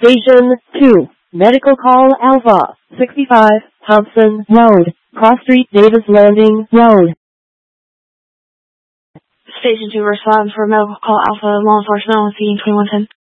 Station 2, Medical Call Alpha, 65, Thompson Road, Cross Street, Davis Landing Road. Station 2, respond for medical call Alpha, law enforcement on scene 2110.